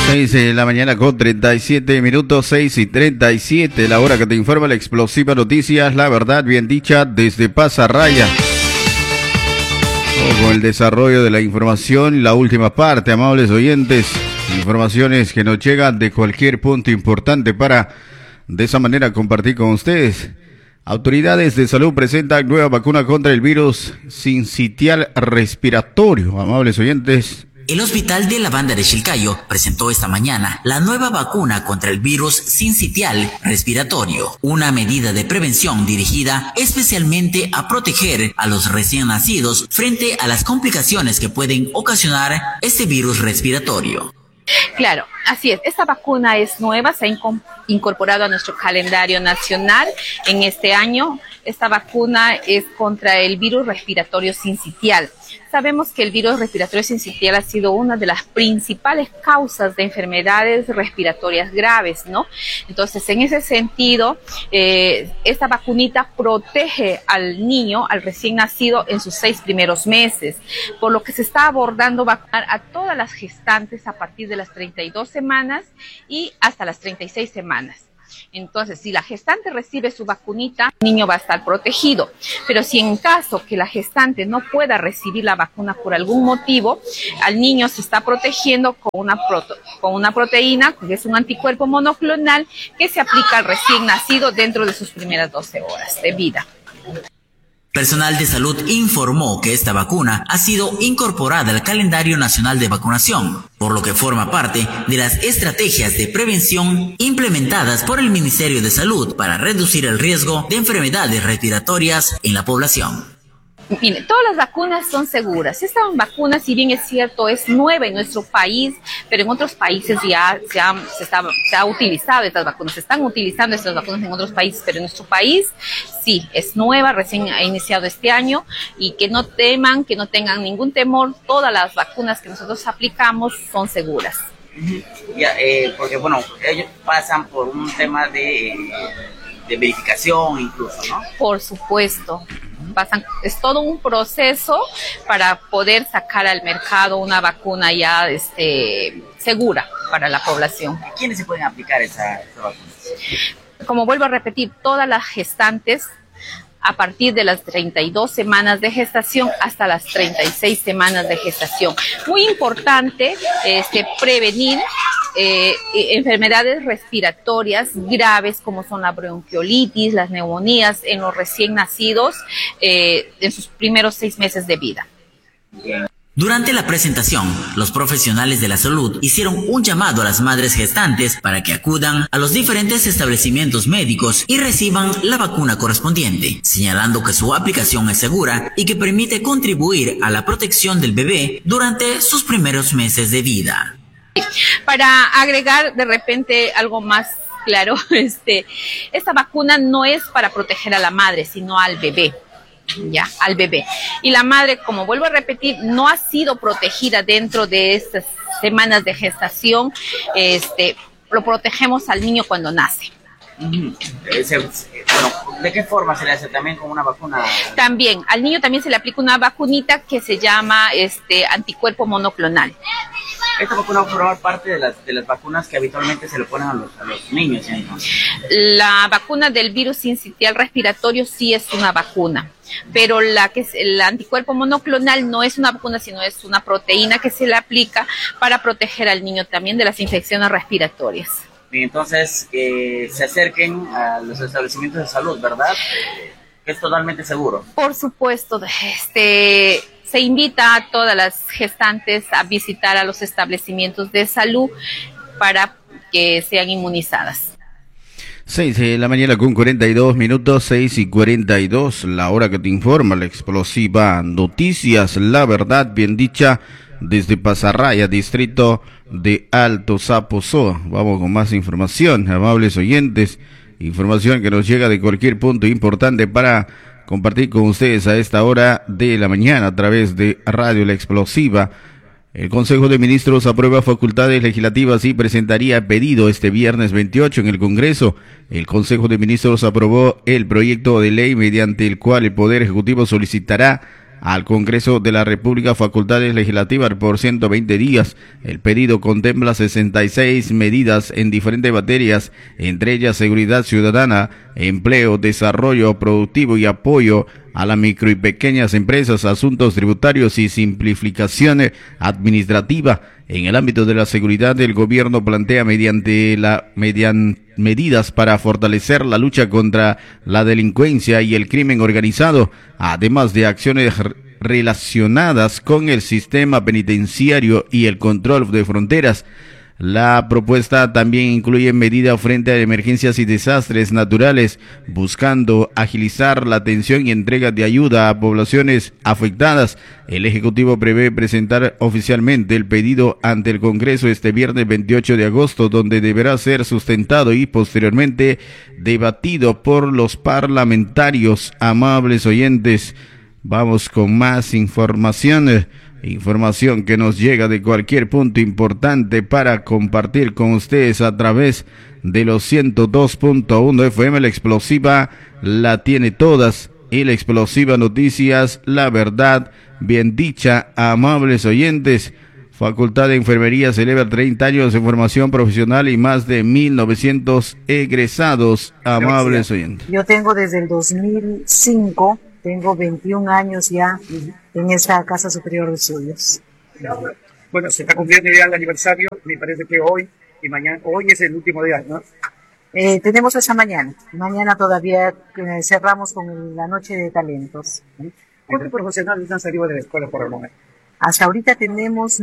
6 de la mañana con 37 minutos, 6:37, la hora que te informa la explosiva noticias, la verdad bien dicha desde Pasarraya. Con el desarrollo de la información, la última parte, amables oyentes, informaciones que nos llegan de cualquier punto importante para de esa manera compartir con ustedes. Autoridades de salud presentan nueva vacuna contra el virus sincitial respiratorio, amables oyentes. El Hospital de la Banda de Chilcayo presentó esta mañana la nueva vacuna contra el virus sincitial respiratorio, una medida de prevención dirigida especialmente a proteger a los recién nacidos frente a las complicaciones que pueden ocasionar este virus respiratorio. Claro, así es. Esta vacuna es nueva, se ha incorporado a nuestro calendario nacional en este año. Esta vacuna es contra el virus respiratorio sincitial. Sabemos que el virus respiratorio sincitial ha sido una de las principales causas de enfermedades respiratorias graves, ¿no? Entonces, en ese sentido, esta vacunita protege al niño, al recién nacido, en sus 6 primeros meses, por lo que se está abordando vacunar a todas las gestantes a partir de las 32 semanas y hasta las 36 semanas. Entonces, si la gestante recibe su vacunita, el niño va a estar protegido. Pero si en caso que la gestante no pueda recibir la vacuna por algún motivo, al niño se está protegiendo con una proteína, que es un anticuerpo monoclonal, que se aplica al recién nacido dentro de sus primeras 12 horas de vida. Personal de salud informó que esta vacuna ha sido incorporada al calendario nacional de vacunación, por lo que forma parte de las estrategias de prevención implementadas por el Ministerio de Salud para reducir el riesgo de enfermedades respiratorias en la población. Mire, todas las vacunas son seguras. Esta vacuna, si bien es cierto, es nueva en nuestro país, pero en otros países ya se ha utilizado estas vacunas. Se están utilizando estas vacunas en otros países, pero en nuestro país sí, es nueva, recién ha iniciado este año, y que no teman, que no tengan ningún temor. Todas las vacunas que nosotros aplicamos son seguras. Ya, porque bueno, ellos pasan por un tema de verificación incluso, ¿no? Por supuesto. Es todo un proceso para poder sacar al mercado una vacuna ya segura para la población. ¿Quiénes se pueden aplicar esa vacuna? Como vuelvo a repetir, todas las gestantes a partir de las 32 semanas de gestación hasta las 36 semanas de gestación. Muy importante prevenir enfermedades respiratorias graves como son la bronquiolitis, las neumonías en los recién nacidos en sus primeros 6 meses de vida. Durante la presentación, los profesionales de la salud hicieron un llamado a las madres gestantes para que acudan a los diferentes establecimientos médicos y reciban la vacuna correspondiente, señalando que su aplicación es segura y que permite contribuir a la protección del bebé durante sus primeros meses de vida. Para agregar de repente algo más claro, esta vacuna no es para proteger a la madre, sino al bebé. Ya, al bebé. Y la madre, como vuelvo a repetir, no ha sido protegida dentro de estas semanas de gestación. Lo protegemos al niño cuando nace. Bueno, ¿de qué forma se le hace? ¿También con una vacuna? También, al niño también se le aplica una vacunita que se llama anticuerpo monoclonal. Esta vacuna va a formar parte de las vacunas que habitualmente se le ponen a los niños, ¿no? La vacuna del virus sincitial respiratorio sí es una vacuna, pero el anticuerpo monoclonal no es una vacuna, sino es una proteína que se le aplica para proteger al niño también de las infecciones respiratorias. Entonces, se acerquen a los establecimientos de salud, ¿verdad? Es totalmente seguro. Por supuesto, se invita a todas las gestantes a visitar a los establecimientos de salud para que sean inmunizadas. 6 de la mañana con 42 minutos, 6:42, la hora que te informa la explosiva noticias, la verdad bien dicha, desde Pasarraya, distrito de Alto Saposoa. Vamos con más información, amables oyentes, información que nos llega de cualquier punto importante para compartir con ustedes a esta hora de la mañana a través de Radio La Explosiva. El Consejo de Ministros aprueba facultades legislativas y presentaría pedido este viernes 28 en el Congreso. El Consejo de Ministros aprobó el proyecto de ley mediante el cual el Poder Ejecutivo solicitará al Congreso de la República facultades legislativas por 120 días. El pedido contempla 66 medidas en diferentes materias, entre ellas seguridad ciudadana, empleo, desarrollo productivo y apoyo a las micro y pequeñas empresas, asuntos tributarios y simplificación administrativa. En el ámbito de la seguridad, el gobierno plantea medidas para fortalecer la lucha contra la delincuencia y el crimen organizado, además de acciones relacionadas con el sistema penitenciario y el control de fronteras. La propuesta también incluye medidas frente a emergencias y desastres naturales, buscando agilizar la atención y entrega de ayuda a poblaciones afectadas. El Ejecutivo prevé presentar oficialmente el pedido ante el Congreso este viernes 28 de agosto, donde deberá ser sustentado y posteriormente debatido por los parlamentarios. Amables oyentes, vamos con más información. Información que nos llega de cualquier punto importante para compartir con ustedes a través de los 102.1 FM. La explosiva la tiene todas y la explosiva noticias, la verdad bien dicha. Amables oyentes, Facultad de Enfermería celebra 30 años de formación profesional y más de 1.900 egresados. Amables oyentes. Yo tengo desde el 2005, tengo 21 años ya en esta Casa Superior de Estudios. Bueno, se está cumpliendo ya el aniversario, me parece que hoy y mañana, hoy es el último día, ¿no? Tenemos esa mañana todavía cerramos con la noche de talentos. ¿Cuántos profesionales han salido de la escuela por el momento? Hasta ahorita tenemos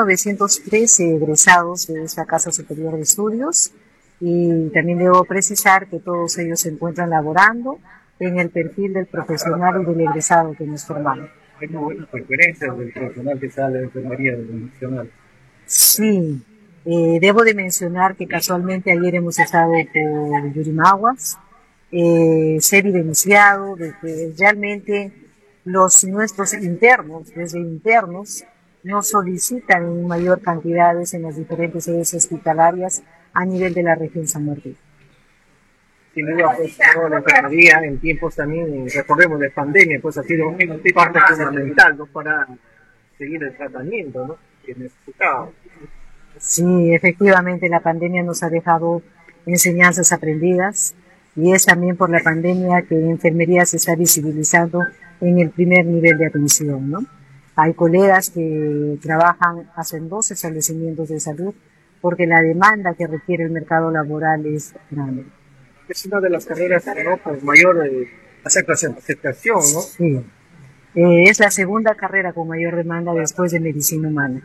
1.913 egresados de esta Casa Superior de Estudios, y también debo precisar que todos ellos se encuentran laborando en el perfil del profesional y del egresado que nos formamos. Hay muy buenas referencias del profesional que sale de enfermería del nacional. Sí, debo de mencionar que casualmente ayer hemos estado por Yurimaguas, se ha evidenciado de que realmente nuestros internos, desde internos, nos solicitan en mayor cantidades en las diferentes sedes hospitalarias a nivel de la región San Martín. Sin duda, pues, la enfermería en tiempos también, recordemos, de pandemia, pues ha sido un parte fundamental, ¿no?, para seguir el tratamiento, ¿no?, que necesitaba. Sí, efectivamente, la pandemia nos ha dejado enseñanzas aprendidas, y es también por la pandemia que enfermería se está visibilizando en el primer nivel de atención, ¿no? Hay colegas que trabajan, hacen 2 establecimientos de salud, porque la demanda que requiere el mercado laboral es grande. Es una de las carreras, ¿no?, con mayor aceptación, ¿no? Sí. Es la segunda carrera con mayor demanda después de medicina humana.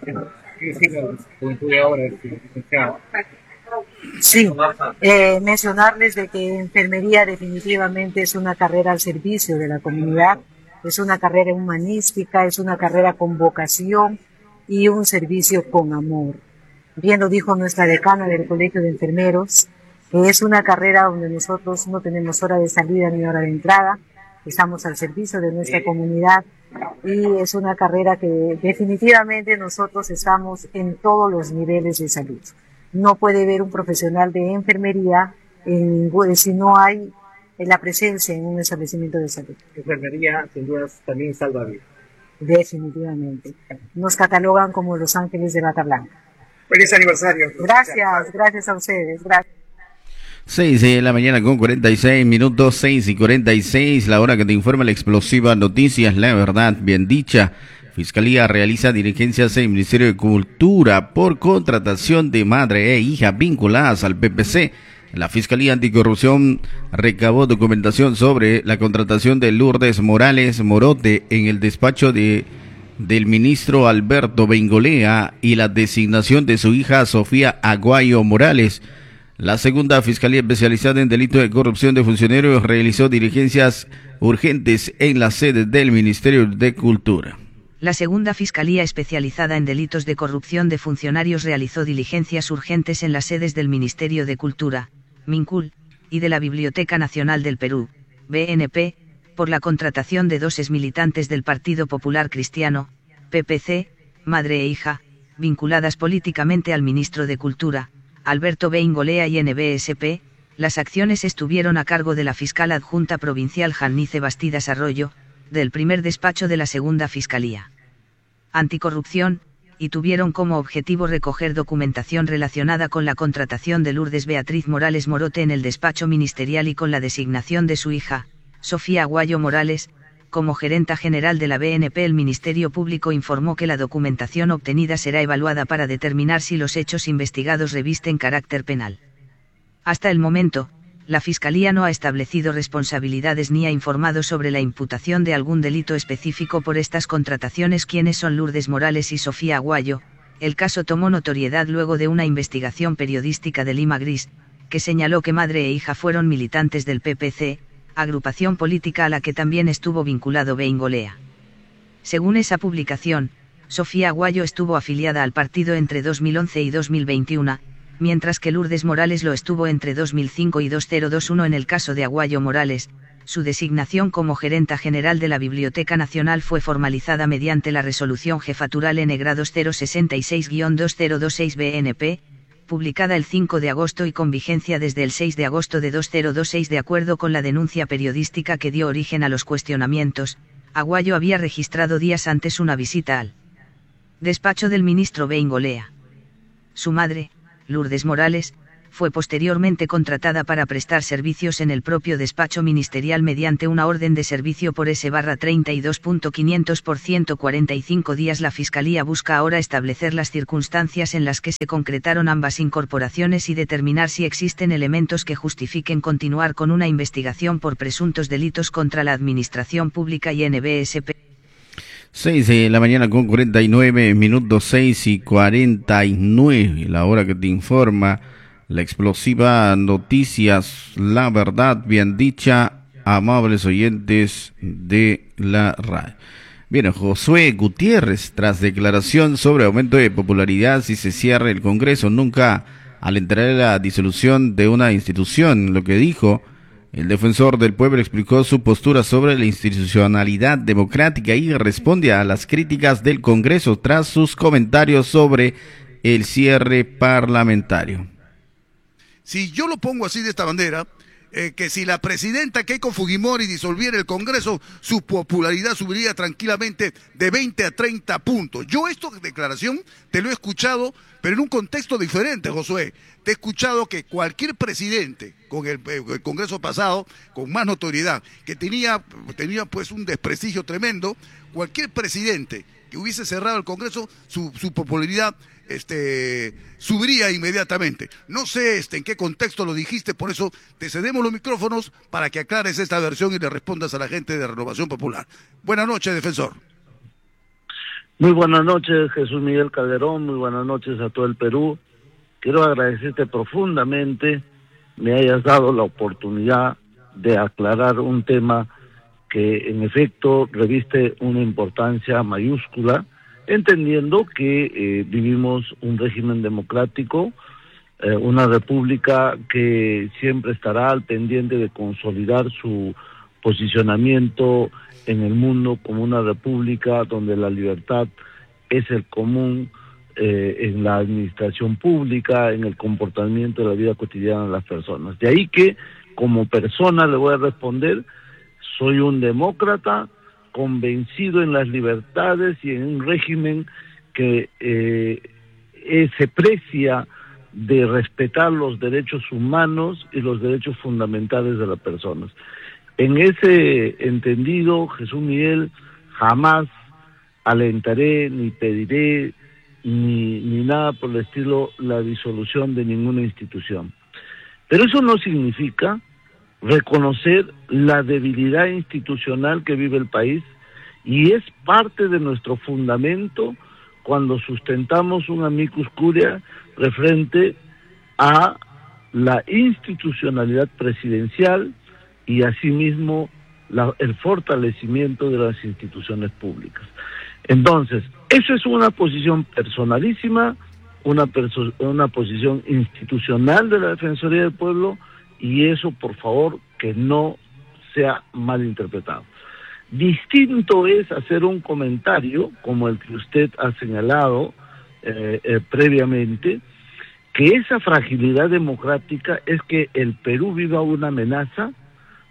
Sí, mencionarles de que enfermería definitivamente es una carrera al servicio de la comunidad, es una carrera humanística, es una carrera con vocación y un servicio con amor. Bien lo dijo nuestra decana del Colegio de Enfermeros, que es una carrera donde nosotros no tenemos hora de salida ni hora de entrada, estamos al servicio de nuestra comunidad, y es una carrera que definitivamente nosotros estamos en todos los niveles de salud. No puede haber un profesional de enfermería si no hay la presencia en un establecimiento de salud. Enfermería, sin duda, también salva vidas. Definitivamente. Nos catalogan como los ángeles de bata blanca. Feliz aniversario. Gracias a ustedes. Gracias. 6 de la mañana con 46 minutos, 6:46, la hora que te informa la explosiva noticias, la verdad bien dicha. Fiscalía realiza diligencias en el Ministerio de Cultura por contratación de madre e hija vinculadas al PPC. La Fiscalía Anticorrupción recabó documentación sobre la contratación de Lourdes Morales Morote en el despacho del ministro Alberto Bengolea y la designación de su hija Sofía Aguayo Morales. La segunda Fiscalía Especializada en Delitos de Corrupción de Funcionarios realizó diligencias urgentes en la sede del Ministerio de Cultura. La segunda Fiscalía Especializada en Delitos de Corrupción de Funcionarios realizó diligencias urgentes en las sedes del Ministerio de Cultura, MINCUL, y de la Biblioteca Nacional del Perú, BNP, por la contratación de 2 exmilitantes del Partido Popular Cristiano, PPC, madre e hija, vinculadas políticamente al ministro de Cultura, Alberto Bengolea y NBSP. Las acciones estuvieron a cargo de la fiscal adjunta provincial Janice Bastidas Arroyo, del primer despacho de la segunda Fiscalía Anticorrupción, y tuvieron como objetivo recoger documentación relacionada con la contratación de Lourdes Beatriz Morales Morote en el despacho ministerial y con la designación de su hija, Sofía Aguayo Morales, como gerenta general de la BNP. El Ministerio Público informó que la documentación obtenida será evaluada para determinar si los hechos investigados revisten carácter penal. Hasta el momento, la Fiscalía no ha establecido responsabilidades ni ha informado sobre la imputación de algún delito específico por estas contrataciones. ¿Quiénes son Lourdes Morales y Sofía Aguayo? El caso tomó notoriedad luego de una investigación periodística de Lima Gris, que señaló que madre e hija fueron militantes del PPC, agrupación política a la que también estuvo vinculado Beingolea. Según esa publicación, Sofía Aguayo estuvo afiliada al partido entre 2011 y 2021, mientras que Lourdes Morales lo estuvo entre 2005 y 2021. En el caso de Aguayo Morales, su designación como gerenta general de la Biblioteca Nacional fue formalizada mediante la resolución jefatural N-2066-2026 BNP, publicada el 5 de agosto y con vigencia desde el 6 de agosto de 2026. De acuerdo con la denuncia periodística que dio origen a los cuestionamientos, Aguayo había registrado días antes una visita al despacho del ministro Beingolea. Su madre, Lourdes Morales, fue posteriormente contratada para prestar servicios en el propio despacho ministerial mediante una orden de servicio por S/32.500 por 145 días. La Fiscalía busca ahora establecer las circunstancias en las que se concretaron ambas incorporaciones y determinar si existen elementos que justifiquen continuar con una investigación por presuntos delitos contra la administración pública y NBSP. 6 de la mañana con 49 minutos, 6:49, la hora que te informa la explosiva Noticias La Verdad Bien Dicha, amables oyentes de la radio. Bien, Josué Gutiérrez, tras declaración sobre aumento de popularidad si se cierra el Congreso, nunca alentará la disolución de una institución. Lo que dijo el defensor del pueblo explicó su postura sobre la institucionalidad democrática y responde a las críticas del Congreso tras sus comentarios sobre el cierre parlamentario. Si yo lo pongo así de esta manera, que si la presidenta Keiko Fujimori disolviera el Congreso, su popularidad subiría tranquilamente de 20 a 30 puntos. Yo esta declaración te lo he escuchado, pero en un contexto diferente, Josué. Te he escuchado que cualquier presidente con el Congreso pasado, con más notoriedad, que tenía pues un desprestigio tremendo, cualquier presidente que hubiese cerrado el Congreso, su popularidad subiría inmediatamente. No sé en qué contexto lo dijiste, por eso te cedemos los micrófonos para que aclares esta versión y le respondas a la gente de Renovación Popular. Buenas noches, defensor. Muy buenas noches, Jesús Miguel Calderón, muy buenas noches a todo el Perú. Quiero agradecerte profundamente me hayas dado la oportunidad de aclarar un tema que en efecto reviste una importancia mayúscula, entendiendo que vivimos un régimen democrático, una república que siempre estará al pendiente de consolidar su posicionamiento en el mundo como una república donde la libertad es el común en la administración pública, en el comportamiento de la vida cotidiana de las personas. De ahí que, como persona, le voy a responder, soy un demócrata convencido en las libertades y en un régimen que se precia de respetar los derechos humanos y los derechos fundamentales de las personas. En ese entendido, Jesús Miguel, jamás alentaré ni pediré ni nada por el estilo la disolución de ninguna institución. Pero eso no significa reconocer la debilidad institucional que vive el país, y es parte de nuestro fundamento cuando sustentamos un amicus curiae referente a la institucionalidad presidencial y asimismo el fortalecimiento de las instituciones públicas. Entonces, eso es una posición personalísima, una posición institucional de la Defensoría del Pueblo, y eso, por favor, que no sea malinterpretado. Distinto es hacer un comentario, como el que usted ha señalado previamente, que esa fragilidad democrática es que el Perú viva una amenaza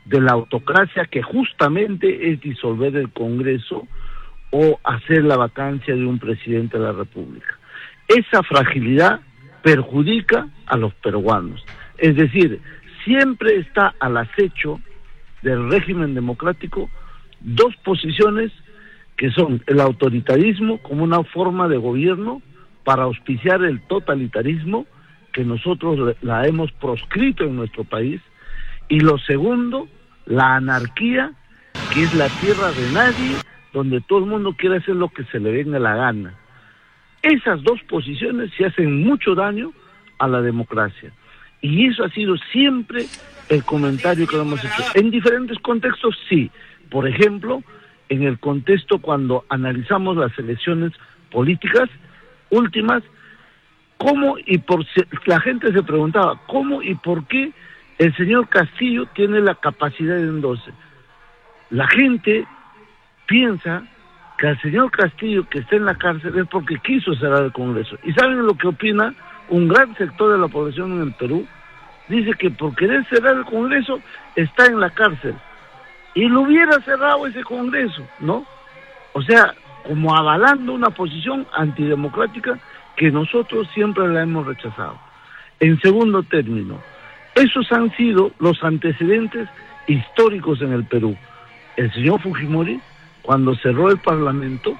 de la autocracia, que justamente es disolver el Congreso o hacer la vacancia de un presidente de la República. Esa fragilidad perjudica a los peruanos. Es decir, siempre está al acecho del régimen democrático dos posiciones que son el autoritarismo como una forma de gobierno para auspiciar el totalitarismo, que nosotros la hemos proscrito en nuestro país, y lo segundo, la anarquía, que es la tierra de nadie, donde todo el mundo quiere hacer lo que se le venga la gana. Esas dos posiciones se hacen mucho daño a la democracia, y eso ha sido siempre el comentario que hemos hecho. En diferentes contextos, sí. Por ejemplo, en el contexto cuando analizamos las elecciones políticas últimas, ¿cómo y por la gente se preguntaba cómo y por qué el señor Castillo tiene la capacidad de endose? La gente piensa que al señor Castillo, que está en la cárcel, es porque quiso cerrar el Congreso. ¿Y saben lo que opina un gran sector de la población en el Perú? Dice que por querer cerrar el Congreso está en la cárcel. Y lo hubiera cerrado ese Congreso, ¿no? O sea, como avalando una posición antidemocrática que nosotros siempre la hemos rechazado. En segundo término, esos han sido los antecedentes históricos en el Perú. El señor Fujimori, cuando cerró el Parlamento,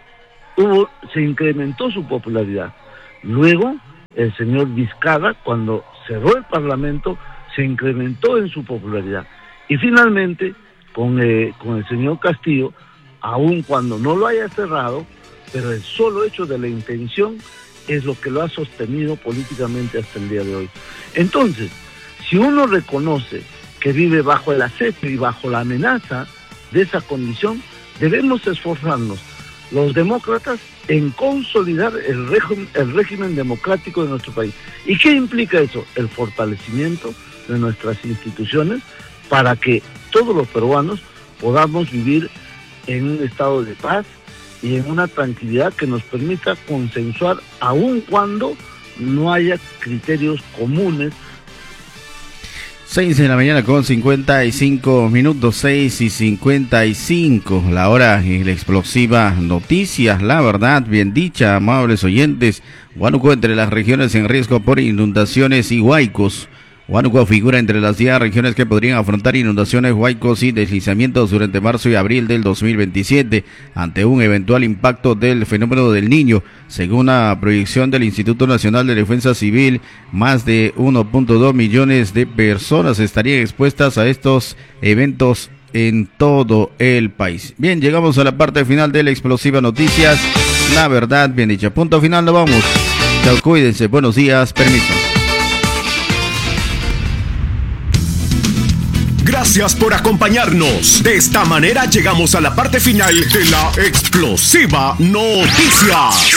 se incrementó su popularidad. Luego, el señor Vizcarra, cuando cerró el Parlamento, se incrementó en su popularidad. Y finalmente, con el señor Castillo, aun cuando no lo haya cerrado, pero el solo hecho de la intención es lo que lo ha sostenido políticamente hasta el día de hoy. Entonces, si uno reconoce que vive bajo el asedio y bajo la amenaza de esa condición, debemos esforzarnos, los demócratas, en consolidar el régimen democrático de nuestro país. ¿Y qué implica eso? El fortalecimiento de nuestras instituciones para que todos los peruanos podamos vivir en un estado de paz y en una tranquilidad que nos permita consensuar, aun cuando no haya criterios comunes. 6 de la mañana con 55 minutos, 6:55, la hora y la explosiva noticias, la verdad bien dicha, amables oyentes. Huánuco entre las regiones en riesgo por inundaciones y huaicos. Huánuco figura entre las 10 regiones que podrían afrontar inundaciones, huaicos y deslizamientos durante marzo y abril del 2027 ante un eventual impacto del fenómeno del Niño. Según la proyección del Instituto Nacional de Defensa Civil, más de 1.2 millones de personas estarían expuestas a estos eventos en todo el país. Bien, llegamos a la parte final de la explosiva noticias, la verdad bien dicha. Punto final, nos vamos. Chao, cuídense, buenos días, permiso. Gracias por acompañarnos. De esta manera llegamos a la parte final de la explosiva noticias.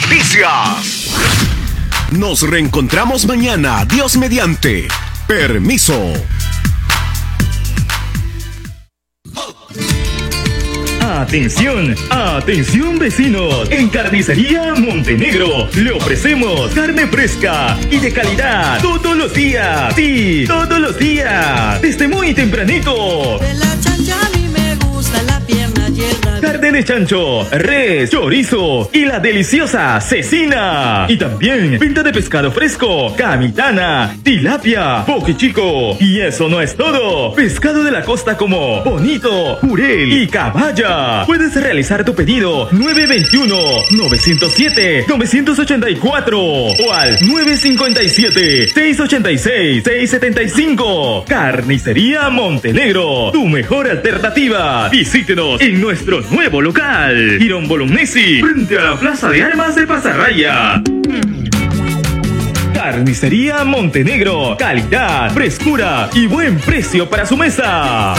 Nos reencontramos mañana, Dios mediante. Permiso. Atención, atención vecinos, en Carnicería Montenegro le ofrecemos carne fresca y de calidad todos los días, sí, todos los días, desde muy tempranito. De la chancha a mí me gusta la pierna y el rabito. Carne de chancho, res, chorizo y la deliciosa cecina. Y también venta de pescado fresco, camitana, tilapia, boquichico. Y eso no es todo, pescado de la costa como bonito, jurel y caballa. Puedes realizar tu pedido 921-907-984 o al 957-686-675. Carnicería Montenegro, tu mejor alternativa. Visítenos en nuestro nuevo local, Girón Bolognesi, frente a la Plaza de Armas de Pasarraya. Carnicería Montenegro, calidad, frescura y buen precio para su mesa.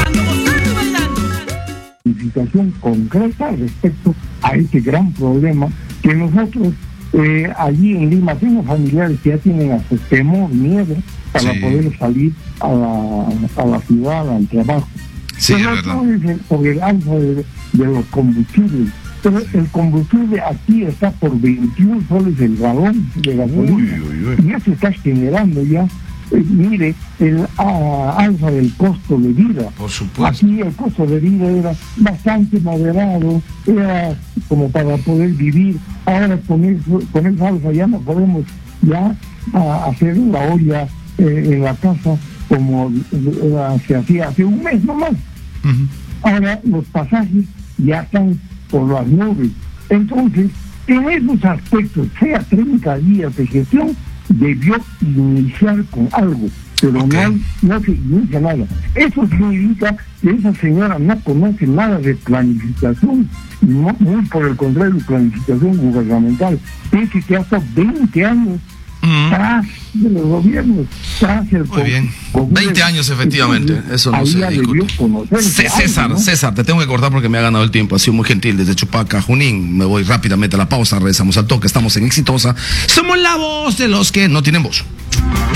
Situación concreta respecto a este gran problema que nosotros allí en Lima tenemos familiares que ya tienen hasta temor, miedo para poder salir a la ciudad, al trabajo. Sí, pero todo es por el alza de los combustibles. Pero el combustible aquí está por 21 soles el galón de gasolina. Y ya se está generando ya mire, el alza del costo de vida. Por supuesto. Aquí el costo de vida era bastante moderado, era como para poder vivir. Ahora con esa alza ya no podemos ya hacer la olla en la casa como se hacía hace un mes nomás. Ahora los pasajes ya están por las nubes. Entonces, en esos aspectos, sea 30 días de gestión, debió iniciar con algo, pero no se inicia nada. Eso significa que esa señora no conoce nada de planificación, muy por el contrario, planificación gubernamental. Dice que hasta 20 años tras de los gobiernos, tras el muy bien. 20 años efectivamente. Entonces, eso no se discute. César, te tengo que cortar porque me ha ganado el tiempo. Ha sido muy gentil desde Chupaca, Junín. Me voy rápidamente a la pausa, regresamos al toque. Estamos en Exitosa. Somos la voz de los que no tienen voz.